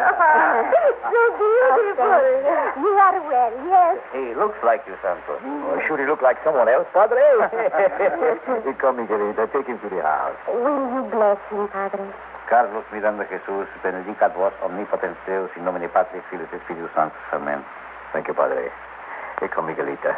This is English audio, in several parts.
So beautiful. You are well, yes. He looks like you, Santos. Or should he look like someone else, Padre? Come, Miguelita. Take him to the house. Will you bless him, Padre? Carlos Miranda Jesus, benedicat vos omnipotens Deus, in nomine Patris, Filius et Spiritus Sanctus. Amen. Thank you, Padre. Here come, Miguelita.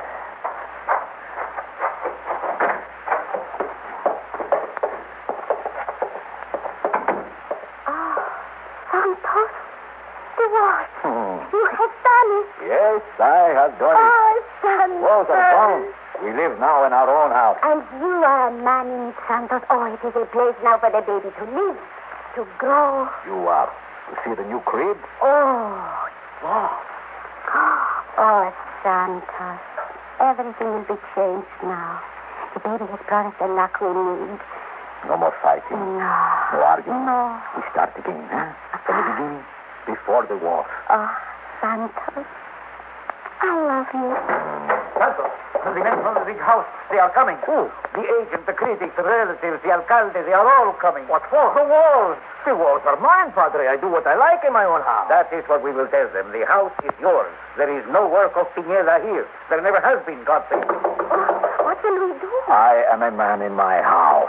Santos, the what? You have done it. Yes, I have done it. Oh, Santos. Walls are gone. We live now in our own house. And you are a man in it, Santos. Oh, it is a place now for the baby to live, to grow. You see the new crib? Oh, Wow. oh, Santos. Everything will be changed now. The baby has brought us the luck we need. No more fighting. No. No arguing. No. We start again, huh? From the beginning, before the war. Oh, Santos. I love you. Santos, the men from the big house, they are coming. Who? The agent, the critics, the relatives, the alcalde, they are all coming. What for? The walls. The walls are mine, Padre. I do what I like in my own house. That is what we will tell them. The house is yours. There is no work of Pineda here. There never has been, God save you. Oh, what will we do? I am a man in my house.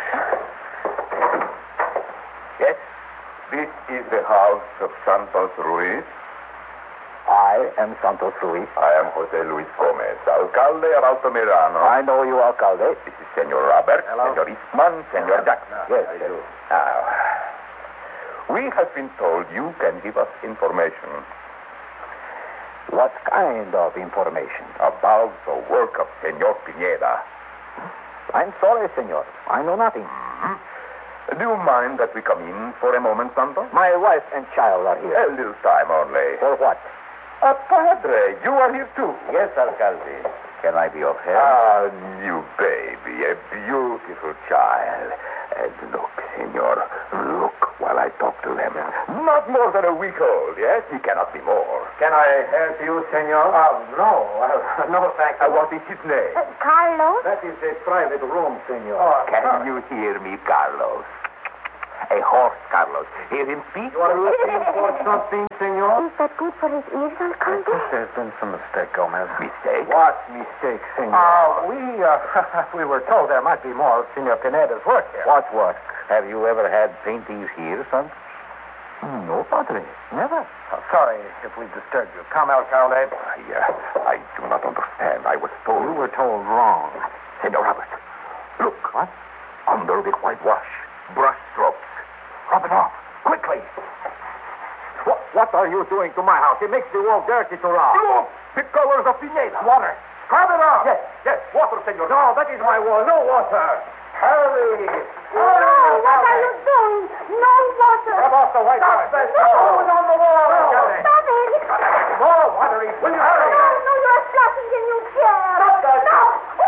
Yes? This is the house of Santos Ruiz. I am Santos Ruiz. I am Jose Luis Gomez, alcalde of Altamirano. I know you, alcalde. This is Senor Robert, Hello. Senor Eastman, Senor Jackson. Yes, I yes. do. Now, we have been told you can give us information What kind of information? about the work of Senor Pineda. I'm sorry, senor. I know nothing. Do you mind that we come in for a moment, Santos? My wife and child are here. A little time only. For what? Padre, you are here too. Yes, alcalde. Can I be of help? Ah, new baby, a beautiful child. And look, senor, look while I talk to them. Not more than a week old, yes? He cannot be more. Can I help you, senor? No. No, thank you. What is his name? Carlos? That is a private room, senor. Can you hear me, Carlos? A horse, Carlos. Hear him speak? You are looking for something, senor? Is that good for his ears, Alcalde? There's been some mistake, Gomez. Mistake? What mistake, senor? We were told there might be more of Senor Pineda's work here. What work? Have you ever had paintings here, son? No, Padre. Never. Sorry if we disturbed you. Come, alcalde. I do not understand. I was told. You were told wrong. Senor Robert, look. What? Under the whitewash, brush strokes. Rub it off, quickly. What are you doing to my house? It makes the wall dirty to rub. Look, the colors of Pineda. Water. Scrub it off. Yes, water, senor. No, that is my wall. No water. Hurry. Oh, no, what are you doing? No water. Rub off the whitewash. No. Throw it on the wall. alcalde. Stop it. More water. Will you hurry? No, you are splashing the new chair. Stop that. No.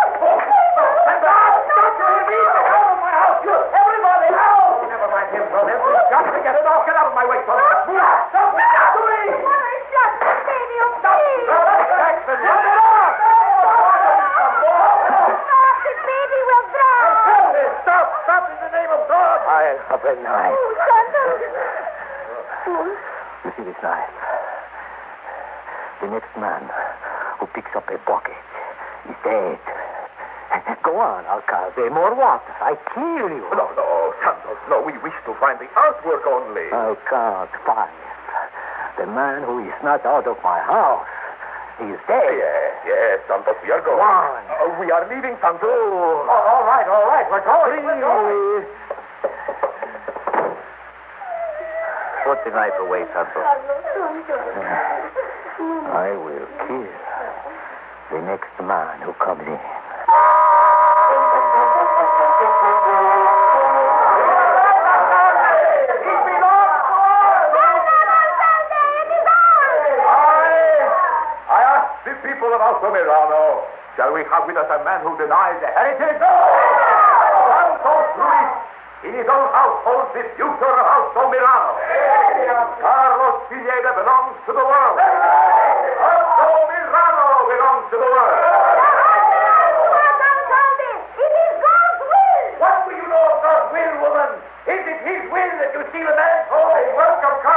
Out of my house, you. Everybody, out. Never mind him, Gomez. We've got to get it off. Get out of my way, son. Stop. No. The water is just baby, oh, please. Jackson, run it off. Stop, the baby will drown. Stop in the name of God. I have a knife. Oh, Santos. You see this knife? The next man who picks up a bucket is dead. Go on, alcalde. More water. I kill you. No, Santos, no. We wish to find the artwork only. I'll count 5. The man who is not out of my house is dead. Yes, Santos, we are going. 1. We are leaving, Santos. All right. We're going. 3. Put the knife away, Santos. I will kill the next man who comes in. I ask the people of Altamirano, shall we have with us a man who denies the heritage? No! Santos Ruiz, in his own house, holds the future of Altamirano. Carlos Pineda belongs to the world. Altamirano belongs to the world. It is God's will. What do you know of God's will, woman? Is it his will that you steal a man's home? The work of God